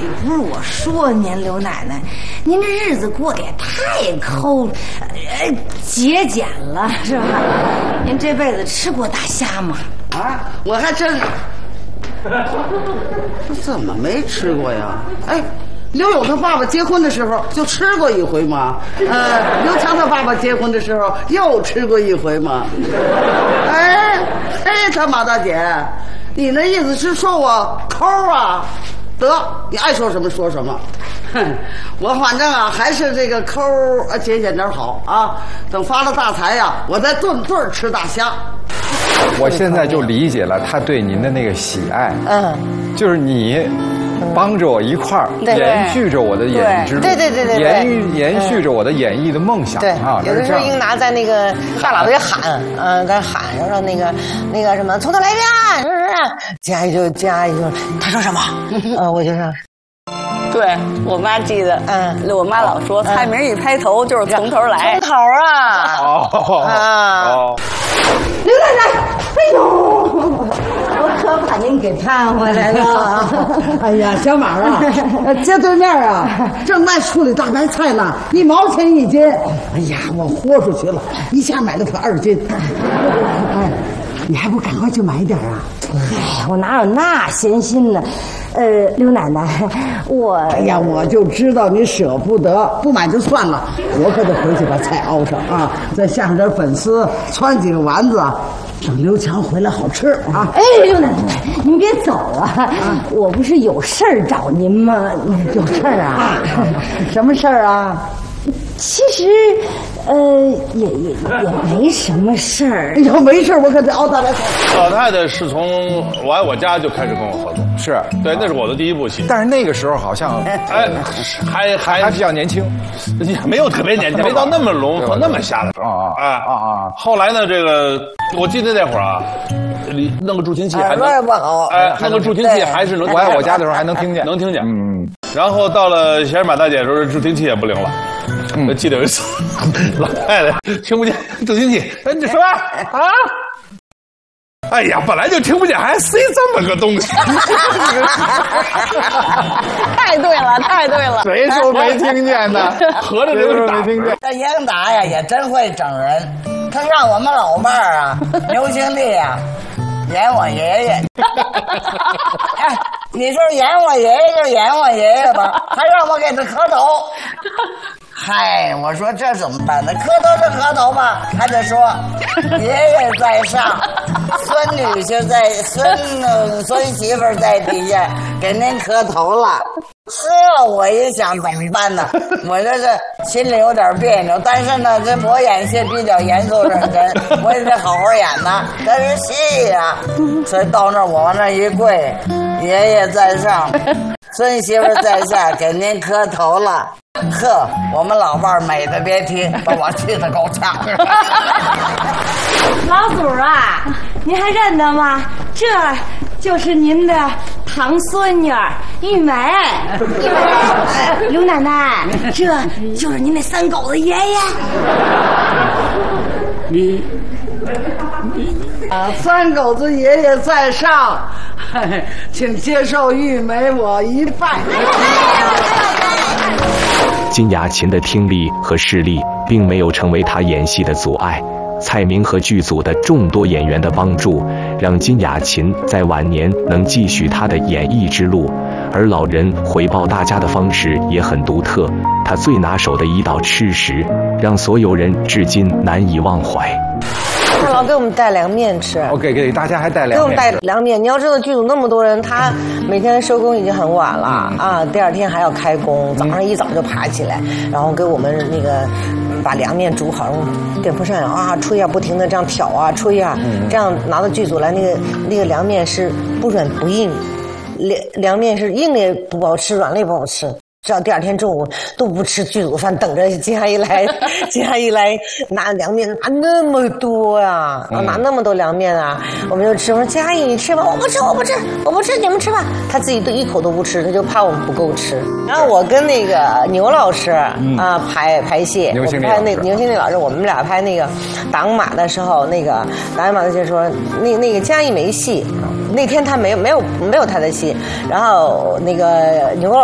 不是我说您刘奶奶，您这日子过得也太抠，节俭了是吧？您这辈子吃过大虾吗？ 啊，我还真怎么没吃过呀？哎，刘勇他爸爸结婚的时候就吃过一回嘛。刘强他爸爸结婚的时候又吃过一回嘛。哎，他马大姐，你那意思是说我抠啊？得，你爱说什么说什么。我反正啊还是这个抠节俭点好啊。等发了大财呀，我再顿顿吃大虾。 我现在就理解了他对您的那个喜爱，就是你帮着我一块儿延续着我的演艺之路，对，延续着我的演艺的梦想。 对啊， 有的时候英达在那个大喇叭里喊，在喊，然后那个什么，从头来一遍，是不是？嘉义就，他说什么？我就说。 对我妈记得，我妈老说蔡明一拍头就是从头来， 从头啊， 刘奶奶，哎呦，我可把您给盼回来了。 哎呀，小马啊，街对面啊，正卖处理大白菜呢，1毛钱1斤。哎呀，我豁出去了，一下买了可2斤。哎，你还不赶快去买点啊？ 哎，我哪有那闲心呢？刘奶奶， 哎呀，我就知道你舍不得，不买就算了，我可得回去把菜熬上啊，再下上点粉丝，汆几个丸子，等刘强回来好吃啊！ 哎，刘奶奶，您别走啊！我不是有事儿找您吗？ 有事儿啊？什么事儿啊？ 其实，也没什么事儿。 要没事儿，我可得熬大白菜。 老太太是从我爱我家就开始跟我合作， 是对，那是我的第一部戏。 但是那个时候好像，还比较年轻， 也没有特别年轻，没到那么聋和那么瞎的时候后来呢，这个我记得那会儿啊，弄个助听器还能不好， 弄个助听器还是能。 我爱我家的时候还能听见， 能听见。然后到了贤马大姐的时候，助听器也不灵了。我记得有一次，老太太听不见助听器，你说啊？哎呀，本来就听不见，还塞这么个东西。 太对了， 谁说没听见呢？ 合着就是没听见。 这英达呀也真会整人，他让我们老伴儿啊，刘星丽啊，演我爷爷。哎，你说演我爷爷就演我爷爷吧，还让我给他磕头。嗨，我说这怎么办呢？磕头就磕头吧，还得说爷爷在上，孙女婿在，孙媳妇在底下给您磕头了。这我一想怎么办呢？我这是心里有点别扭，但是呢，这我演戏比较严肃认真，我也得好好演呐，这是戏呀。所以到那儿我往那一跪，爷爷在上，孙媳妇在下，给您磕头了。呵，我们老伴儿美的别提，把我气得够呛。 老祖啊，您还认得吗？这就是您的堂孙女玉梅。刘奶奶，这就是您那3狗子爷爷。 你3狗子爷爷在上，请接受玉梅我一拜。 金雅琴的听力和视力并没有成为她演戏的阻碍，蔡明和剧组的众多演员的帮助，让金雅琴在晚年能继续她的演艺之路。而老人回报大家的方式也很独特，他最拿手的一道吃食，让所有人至今难以忘怀。 他老给我们带凉面吃， 给大家还带凉面， 给我们带凉面。你要知道剧组那么多人，他每天收工已经很晚了啊，第2天还要开工，早上一早就爬起来，然后给我们那个把凉面煮好，用电风扇吹啊，不停的这样挑啊吹啊，这样拿到剧组来，那个凉面是不软不硬，凉面是硬的也不好吃，软的也不好吃。这样第2天中午都不吃剧组饭，等着金阿姨来，金阿姨来拿凉面，拿那么多呀，拿那么多凉面啊，我们就吃。我说金阿姨你吃吧，我不吃，你们吃吧。她自己都一口都不吃，她就怕我们不够吃。然后我跟那个牛老师排戏，我拍那个牛星丽老师，我们俩拍那个挡马的时候，那个挡马的就说那个金阿姨没戏，那天她没有她的戏，然后那个牛老